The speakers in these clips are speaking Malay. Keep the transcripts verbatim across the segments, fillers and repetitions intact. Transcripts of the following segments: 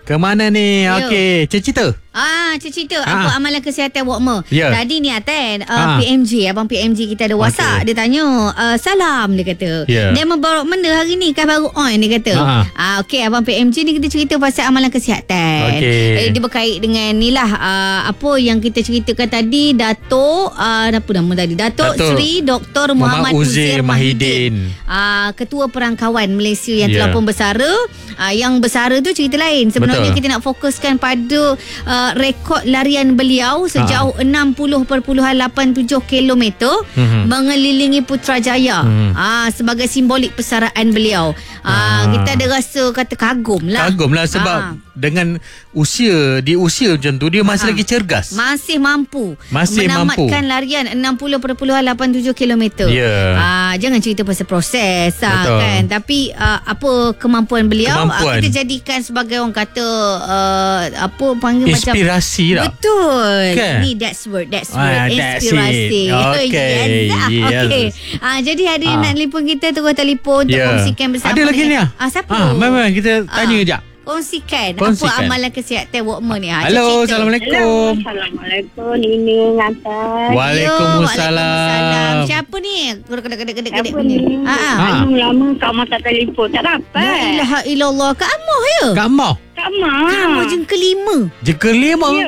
Ke mana ni? Yo. Okey, cerita. Ah, cerita Ha. apa amalan kesihatan Wokmer. Ya. Tadi ni Aten, Ha. uh, P M J, abang P M J kita ada WhatsApp. Okey. Dia tanya, uh, salam dia kata. Ya. Dia membawa benda hari ni kan baru on dia kata. Ha. Ah, okey abang P M J ni kita cerita pasal amalan kesihatan. Okey. Eh, dia berkait dengan ni lah uh, apa yang kita ceritakan tadi, Datuk uh, apa nama tadi? Datuk, Datuk Seri Doktor Muhammad, Muhammad Uzair Uzair Mahidin. Mahidin. Uh, Ketua Perangkawan Malaysia yang Ya. telah pun bersara. Uh, yang bersara tu cerita lain. Sebenarnya Betul. kita nak fokuskan pada uh, rekod larian beliau sejauh ha. enam puluh perpuluhan lapan tujuh kilometer Mhm. mengelilingi Putrajaya. Mhm. Ah, sebagai simbolik persaraan beliau. Ah, Ah. kita ada rasa kata kagum lah. Kagum lah sebab Ah. dengan usia, di usia macam tu dia masih Ah. lagi cergas. Masih mampu Masih menamatkan mampu. larian enam puluh perpuluhan lapan tujuh kilometer. Ya. Ah, jangan cerita pasal proses ah, Betul. kan. Tapi ah, apa kemampuan beliau Kemampuan. ah, kita jadikan sebagai orang kata uh, apa panggil Inspirasi macam lah. betul. Kan? Ni that's word, that's Ah, word. that's Inspirasi. it. Okay. Yes. Ah, Yes. okay. Ah, jadi hari Ah. nak telefon kita terus telefon untuk Ya. kongsikan bersama. Ada lagi ni dengan- ah. Ah, siapa? Ah, memang kita tanya Ah. kejap. Kongsikan, Kongsikan. apa amalan kesihatan Wokmer ni. Ah, Halo, cerita. Assalamualaikum. Assalamualaikum. Ini ngantar. Waalaikumsalam. Siapa ni? Kedek-kedek-kedek Apa punya. ni? Ha ah. Ha. Anu lama Kak Mak tak telefon. Tak La dapat. ilaha illallah. Kak Amoh ya? Kak Mah. Kak Mak. Kak Amoh jeng kelima. Jeka lima. Ya.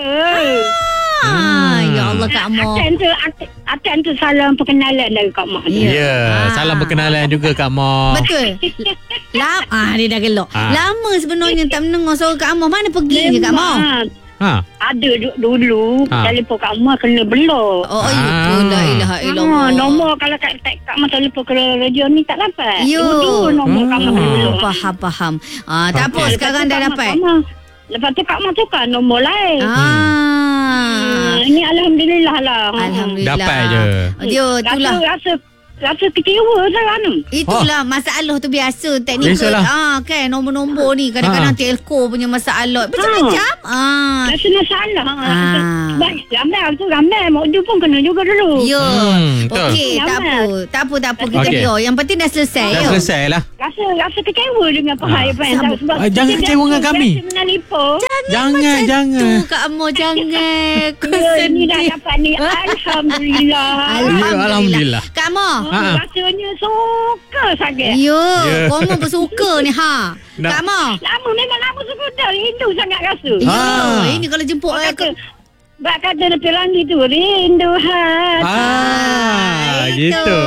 Ah, ya Allah Kak Amoh. Akan tu, akan- akan tu salam perkenalan dari Kak Mak. Ya. Ya, Ah. salam perkenalan juga Kak Mah. Betul. Lama ah dia dah gelak. Ah. Lama sebenarnya tak mendengar suara Kak Amoh. Mana pergi je Kak Amoh? Memang. Ha. Ada du- dulu Ha. telefon Kak Mak kena blok. Oh, Ah. ya betul. La ilaha illallah. Ah, nombor kalau Kak, Kak, Kak Mak telefon ke radio ni tak dapat. Yo. Dulu nombor Kak Mak kena Hmm. blok. Oh, faham, faham. Ah, tak apa, Okey. sekarang Lepas tu dah Kak Mak- dapat. Kak Mak- Lepas tu Kak Mak tukar nombor lain. Ah. Ah, ini Alhamdulillah lah. Alhamdulillah. Dapat je. Dia itulah. Rasa, rasa, rasa kecewa saya anu. Itulah masalah tu biasa teknikal. Biasalah. Ah kan nombor-nombor ni kadang-kadang Ha. telco punya masalah. Macam-macam. Ah. Rasa masalah. Ah. Sebab ramai tu ramai. Modu pun kena juga dulu. Ya. Hmm, betul. Okey, tak apa. Tak apa, tak apa. Kita Okey. okay. Yang penting dah selesai. Dah yo. selesai lah. Rasa rasa kecewa dengan Pahai Ah. apa yang tahu. Sebab Ah, jangan dia kecewa dengan biasa- kami. biasa menelpon. Jangan, jangan. Tu Kak Amoh jangan. Kau Ya, ni dah sedih. dapat ni. Alhamdulillah. Ya, Alhamdulillah. Kak Amoh. Ha. Oh, rasanya suka sangat. Ya, Ya. kau mau bersuka ni ha. Nak- Kak Amoh. Lama memang lama suka dah. Rindu sangat rasa. Ya, Ah. ini kalau jemput Bak orang kata, bak kata lebih langit tu rindu hati. Ah, gitu.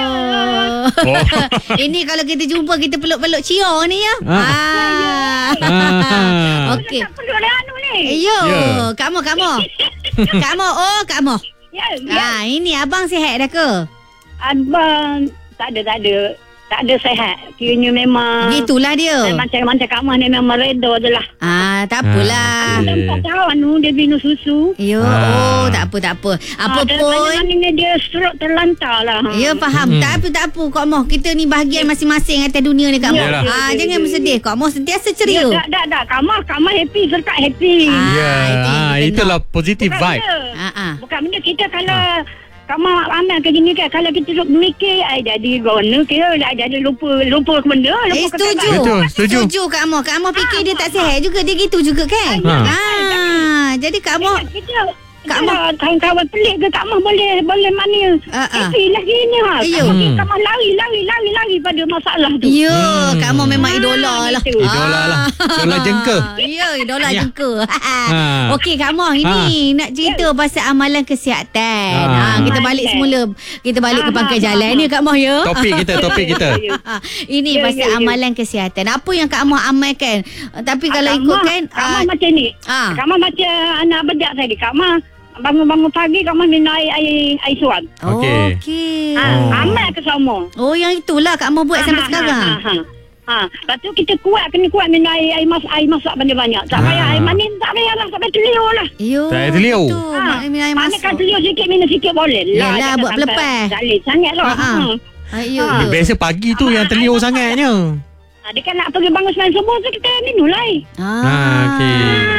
Oh. Ini kalau kita jumpa kita peluk-peluk cia ni ya. Ah. Ah. Ah. Okey. Tak perlu ada anu ni. Yo, Ya. Kak Amoh, Kak Amoh. Kak Amoh, oh Kak Amoh. Ya, ya. Ah, ini abang sihat dah ke? Abang tak ada, tak ada. Tak ada sehat. Kiranya memang... Gitulah dia. Macam-macam Kak Mah ni memang reda je lah. Ah, tak apalah. Ah, Ada okey. empat tahun tu dia minum susu. Yo, Ah. oh, tak apa, tak apa. Apa Ah, pun. Mana-mana dia stroke terlantar lah. ha. Ya, faham. Hmm. Tak apa, tak apa Kak Moh. Kita ni bahagian masing-masing atas dunia ni Kak Moh. Yalah. Ah, Ya, jangan ya, bersedih. Kak Moh sentiasa Ya, ceria. tak, tak, tak. Kak Mah, Kak Mah happy serta happy. Ah, Ya, itu yang ah, kita itulah positive Bukan vibe. benda. Ah, ah. Bukan benda kita kalau... Kak Mah amal ke gini kan. Kalau kita duduk mikir, ai jadi gona ke. Ai jadi lupa lupa ke benda. Lupa Eh, ke setuju. Betul, setuju. Setuju Kak Moh. Kak Moh fikir dia tak sihat juga. Dia gitu juga kan? Ha. Ah, jadi Kak Moh. Kita, Kak Kak Mah- kawan-kawan pelik ke Kak Mah boleh boleh mana Ah, ah. happy lah gini ha. Ya. Kak Mah- Hmm. Kak Mah lari lari lari lari pada masalah tu. Ya, Hmm. Kak Moh memang idola lah. gitu. Idola lah. Idola jengka. Ya, idola Ya. jengka. Ha. Okey Kak Moh, ini nak cerita pasal amalan kesihatan. Ha. Ha, kita balik semula. Kita balik ke Ha, pangkal ha, jalan ha. ni Kak Moh ya. Topik kita, topik kita. Ha, ini Ya, pasal ya, ya. amalan kesihatan. Apa yang Kak Moh amalkan? Uh, Tapi kalau Kak ikutkan Mah- Kak Mah uh, macam ni. ah. Kak Mah macam anak bedak tadi. Kak Mah bangun-bangun pagi Kak Mah minum air air, air suam. Okey. Okey. Ha, Oh. amal ke semua. Oh, yang itulah Kak Moh buat sampai Ha, ha, sekarang. Ha, ha, ha. ha. Lepas tu kita kuat, kena kuat minum air, air, mas, air masak banyak-banyak. Tak Ha. payah air manis, tak payah lah. Sampai telur lah. Yo. Tak ada telur. Tu, Ha. minum air Mana masuk. kan telur sikit, minum sikit boleh lah. Yalah, Jangan buat sampai pelepas. Salib sangat lah. Ha, ha. Ha. Ayo. Ha. Biasa pagi tu yang telur sangatnya. Ha, dia kan nak pergi bangun sembilan subuh tu kita minum lah air. Ah. Ha, okey. Ha,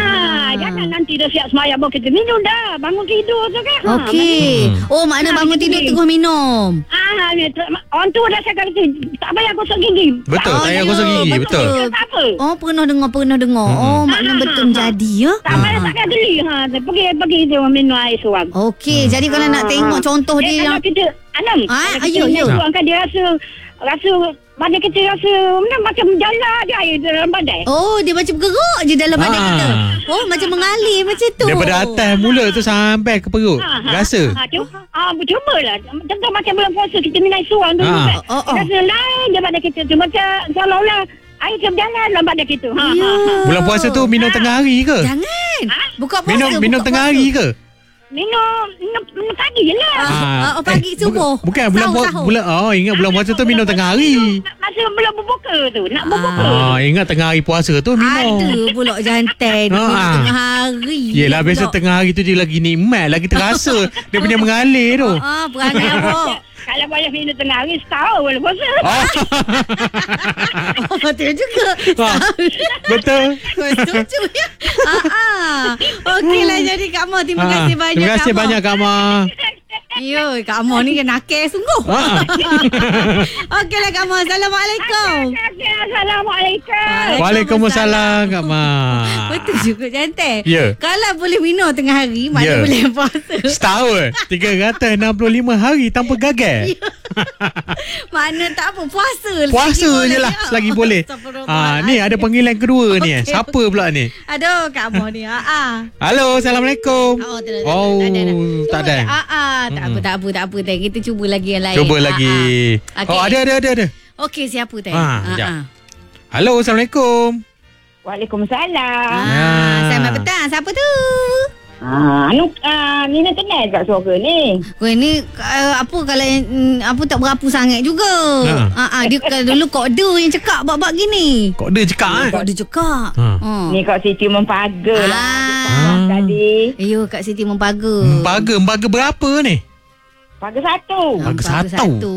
Ah, jangan nanti dah siap semayang baru kita minum dah. Bangun tidur tu kan. Ha, Okey. Oh, makna Ha, bangun kita tidur ni. tengah minum. Ah, ni, ter- orang tua dah cakap kata, tak payah gosok gigi. Betul, Oh, tak payah ya, gosok gigi. betul. Betul. Tak apa. Oh, pernah dengar, pernah dengar. Hmm. Oh, makna Ha, ha, betul ha, ha. jadi ya. Tak payah tak payah geli. Ha, pergi pergi dia minum air seorang. Okey, jadi kalau nak tengok contoh Eh, dia kalau yang kita Anam, Ah, kalau kita ayo, minum ayo. seorang kan dia rasa rasa badan kita rasa mana macam jala je air dalam badan. Oh, dia macam bergerak je dalam badan Ah. kita. Oh, macam mengalir macam tu. Daripada atas mulut tu sampai ke perut. Rasa. Ha, cuba, ha, cubalah. Contoh macam bulan puasa kita minum air seorang tu. Ha. kan. Oh, oh. Rasa lain je badan kita tu. Macam seolah-olah air macam berjalan dalam badan kita. Ha, Ya. ha, ha. Bulan puasa tu minum tengah hari ke? Jangan. Ha? Buka puasa. Minum minum buka tengah puasa. hari ke? Minum, minum, minum pagi je lah. Ah, oh, pagi, subuh. Bukan, bukan bulan Sahur, puasa. sahur. Bulan oh ingat bulan puasa tu minum tengah hari. Masa bulan berbuka tu. Nak berbuka. Ah, ingat tengah hari puasa tu minum. Ada pula jantan. Ah, Minum ah. tengah hari. Yelah biasa Pula. tengah hari tu dia lagi nikmat, lagi terasa. Dia punya mengalir tu. Ah, perangai awak. Kalau boleh minum tengah hari, setahun boleh puasa. Ah, Oh, betul juga. ah, betul. Setuju ya. Ah, ah. Okeylah jadi Kak Mo, terima Ah, kasih banyak. Terima kasih Kak Mo. banyak Kak Ma. Yo, Kak Mo ni kan nakal sungguh. Ah. Okeylah Kak Mo, Assalamualaikum. Assalamualaikum. Waalaikumsalam Kak Ma. Betul juga jantan. Ya. Kalau boleh minum tengah hari, mana Ya. boleh puasa. Setahun tiga ratus enam puluh lima hari tanpa gagal. Mana tak apa, puasa lagi Puasa boleh. je lah selagi boleh. Ah, ni ada panggilan kedua ni. eh. Okey. Siapa pula ni? Aduh, Kak Mo ni. Ah, ah. Halo, Assalamualaikum. Oh, tak ada, Oh, tak ada, tak ada. Ah, ah, tak apa, tak apa, tak apa. Teh. Kita cuba lagi yang lain. Cuba Ah, lagi. ah. Okey. Oh, ada ada ada ada. Okey, siapa teh? Ah, sekejap. Halo, Assalamualaikum. Waalaikumsalam. Ah, Ya. selamat petang. Siapa tu? Ah, anu ah, Nina kenal kat suara ni. Weh ni uh, apa kalau mm, apa tak berapa sangat juga. Ha. Ha ah, dia kalau dulu kok dia yang cakap bab-bab gini. Kok dia cakap eh? Kok dia cakap. Ha. Ha. Ni Kak Siti mempaga lah. Ah. Tadi. Ayo Kak Siti mempaga. Baga, baga berapa ni? Paga satu. Baga Mempaga satu. satu.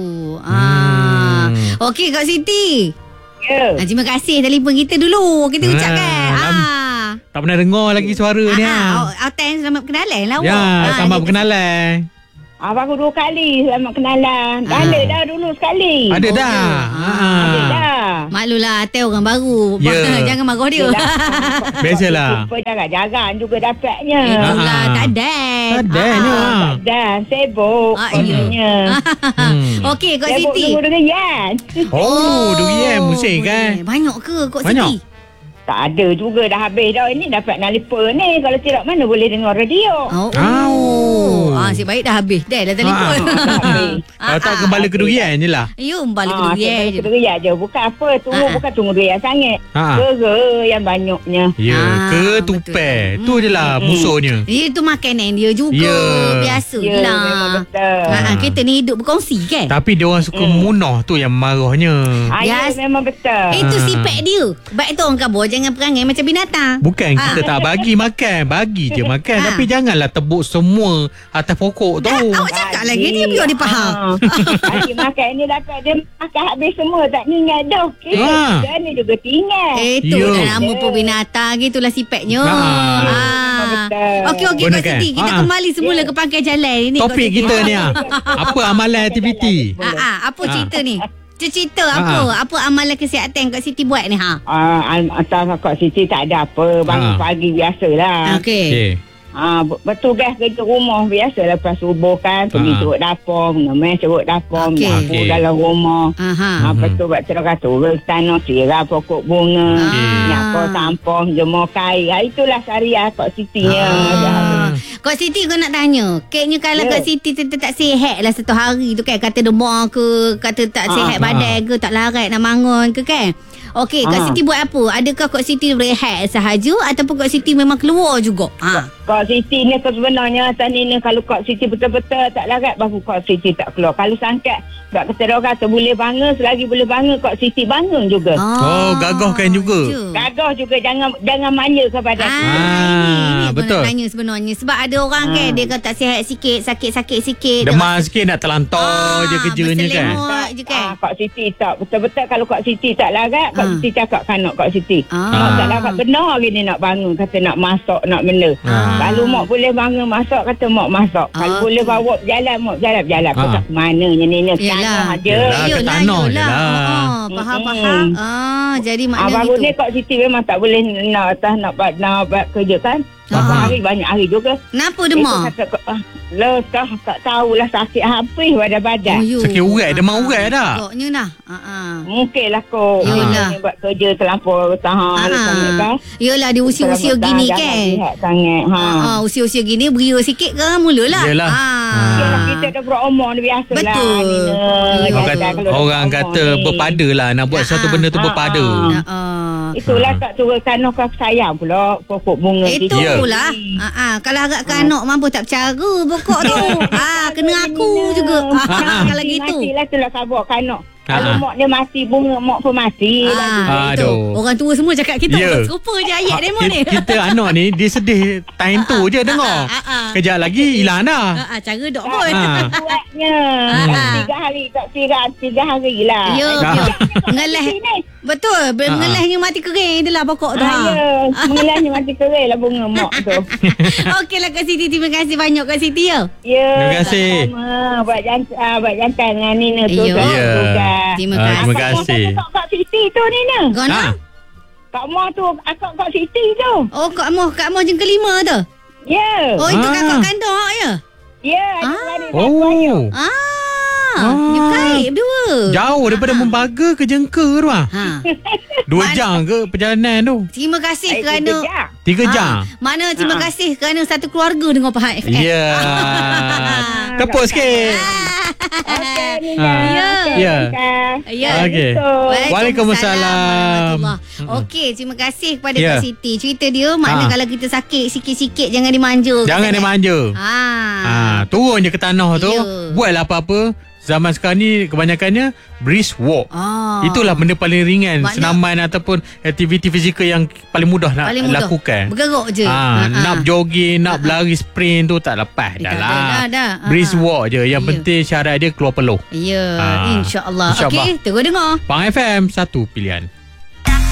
Ah. Hmm. Okey Kak Siti. Ya. Ah, terima kasih telefon kita dulu. Kita Ah, ucapkan. lam- Ah. Tak pernah dengar lagi suara ni. Ah, ah. ah, Aten selamat kenalan lah awak. Ya, Ah, selamat dia- berkenalan. Abang aku dua kali selamat kenalan. Dah Ah. ada dah dulu sekali. Ada Oh, dah. ah. Ada Ha. dah. Maklumlah Aten orang baru. Ya. Jangan marah dia. Yelah. Biasalah. Jumpa jarang-jarang juga dapatnya. Itulah Ah. tak ada. Tak ada ni. Ah. Ah. Dah sibuk Ah, kononnya. Hmm. Okey Kak Sibuk Siti. tunggu durian. Oh, durian musim boleh. kan? Banyak ke Kak Banyak. Siti? Tak ada juga dah habis dah. Ini dapat nak lipa ni. Kalau tidak mana boleh dengar radio. Oh. Oh. Ah, si baik dah habis. Dah dah telefon. Ah. Dah habis. Kalau tak kembali ke durian je lah. Ayuh, balik ke Ah, durian sebalik je. ke durian je. Bukan apa. Tunggu Ah, ah. bukan tunggu durian sangat. Ah. Gera yang banyaknya. Ya, Ah, ke betul. tupai. Tu je lah Hmm. musuhnya. Dia tu makanan dia juga. Ya. Biasa Ya, lah. memang betul. Ha, ah, kita ni hidup berkongsi kan? Tapi dia orang suka munah tu yang marahnya. Ah, ya, Yes. memang betul. Itu Ah. sifat dia. Baik tu orang kabur. Jangan perangai macam binatang. Bukan Ah. kita tak bagi makan. Bagi je makan. Ah. Tapi janganlah tebuk semua atas pokok tu. Ah, awak cakap lagi dia biar dia faham. Bagi makan ni dapat dia makan habis semua. Tak ingat dah. Okay. Ah. Dia ni juga tinggal. Eh tu Ya. dah nama pun binatang. Gitulah sifatnya. Ah. Memang betul. Okey okey Kak Gunakan. Siti. Kita Ah. kembali semula ke pangkai jalan ni. Kak Topik Siti. kita ni ah. Apa amalan aktiviti? Ah, ah, apa Ah. cerita ni? Cerita apa? Apa amalan kesihatan Kak Siti buat ni ha? Ah, atas Kak Siti tak ada apa. Bangun Ah. pagi biasalah. Okey. Okey. Ah, bertugas kerja rumah biasa lepas subuh kan pergi Ah. turut dapur, mengemas turut dapur, Okey. menyapu Okey. dalam rumah. Aha. Ah, lepas tu buat cerah turun tanah, siram pokok bunga, Okey. nyapor sampah, jemur kain. Ah, itulah syariah Kak Siti nya. Ah. Kak Siti kau nak tanya. Kayaknya kalau Ya. Kak Siti tetap tak sihat lah satu hari tu kan. Kata demam ke, kata tak Ah. sihat Ah. badan ke, tak larat nak bangun ke kan. Okey, Kak Ah. Siti buat apa? Adakah Kak Siti berehat sahaja ataupun Kak Siti memang keluar juga? Ha. Kak Siti ni sebenarnya atas ni, ni kalau Kak Siti betul-betul tak larat baru Kak Siti tak keluar. Kalau sangkat tak kata orang kata boleh bangun, selagi boleh bangun Kak Siti bangun juga. Oh, gagahkan juga. je. jaga juga jangan jangan manja kepada aku. Ah, Ah, ini, ini betul. Nak tanya sebenarnya. Sebab ada orang Ah. kan, dia kata sihat sikit, sakit-sakit sikit. dia Demam rasa- sikit nak terlantar Ah, je kerjanya kan. berselimut je kan. Ah, Kak Siti tak. Betul-betul kalau Kak Siti tak larat, Kak Ah. Siti cakap kan nak Kak Siti. Ah. Mak tak larat benar gini nak bangun, kata nak masak, nak benda. Ah. Kalau mak boleh bangun masak, kata mak masak. Kalau Ah, boleh okey. bawa berjalan, mak berjalan, berjalan. Ah. Kau tak mana je ni, ni. Yalah. Tanah je. Yalah. ke tanah je lah. Oh, faham, Mm-mm. faham. Ah, jadi Ah, makna baru gitu. ni Kak Siti memang tak boleh nak atas nak buat nak buat kerja kan. Berapa Ah. hari banyak hari juga. Kenapa Itu demam? kata ah, lekah tak tahulah sakit habis badan-badan. yo. Sakit urat, demam urat dah. Pokoknya dah. Ha ah. Mungkin lah kau Yolah. ni buat kerja terlampau tahan Ah. sangat kan. Yelah dia usia-usia Terlampau gini tahan, kan. jangan lihat sangat. Ha. Ha, ah, usia-usia gini beria sikit kan mulalah. Yelah. Ah. Yalah, kita dah berumur ni biasa lah. Betul. Nina. Orang Jangan kata, kalau dah orang berumur kata ni. berpada lah. Nak buat Ah, satu benda tu ah, berpada. ah. Ha ah. Itulah Ah. kat turun tanah kau sayang pula pokok bunga Itu Ya. lah. Ha ah. Kalau agakkan anak mampu tak bercara pokok tu. Ah, kena aku juga. Ah, kalau gitu. Matilah tu lah khabar kanak. Ah. Kalau mak dia mati, bunga mak pun mati. Ah, itu. Aduh. Orang tua semua cakap kita. Ya. Serupa je ayat demo Kita, ni. kita anak ni dia sedih time tu je dengar. Ah, ah, ah. Kejap lagi hilang dah. Ha ah, cara dok pun. Ah. Buatnya. Ah. Tiga hari tak kira tiga hari lah. Ya, Ah. ya. Mengelah. Sini. Betul, mengelahnya mati kering itulah pokok tu. Ah, Ha. ya. Mengelahnya mati kering lah bunga mak tu. Okeylah Kak Siti, terima kasih banyak Kak Siti ya. Ya. Terima kasih. Sama. Buat jantan, ah, buat jantan dengan Nina tu. Ya. kan, Ya. tugas. Terima Ah, kasih. terima kasih. Kak Kak Siti tu Nina. Gana? Ha. Kak Mak tu, akak Kak Siti tu. Oh, Kak Moh, Kak Moh yang kelima tu. Ya. Oh, itu Ah. kakak kandung awak ya? Ya. Ah. adik-beradik satu ayah. Oh. Ah. Ah. Dia berkait berdua. Jauh daripada Membaga ke Jengka tu ah. Ha. Dua Man- jam ke perjalanan tu? Terima kasih Eh, kerana kejap. Tiga Ah, jam. Mana terima Ah. kasih kerana satu keluarga dengar Pahang F M. Ya. Tepuk sikit. Okey, Nina. Ah. Ya. Okey, Ya. Nina. Ya. Okey. Waalaikumsalam. warahmatullahi. Okey, terima kasih kepada Ya. Kak Siti. Cerita dia makna Ah. kalau kita sakit sikit-sikit jangan dimanja. Jangan dia manja. Ah. Ah, turun je ke tanah tu. Ya. Buatlah apa-apa. Zaman sekarang ni kebanyakannya brisk walk. Ah. Itulah benda paling ringan, Makna- senaman ataupun aktiviti fizikal yang paling mudah nak Paling mudah. lakukan. Bergerak je. Ha, Ah, nak ah. jogging, nak berlari sprint tu tak lepas Eh, dah tak lah. ada dah, dah. Ah, Brisk ah. walk je. Yang Ya. penting syarat dia keluar peluh. Ya, Ah. insya-Allah. InsyaAllah. Okey, terus dengar. Pang F M, satu pilihan.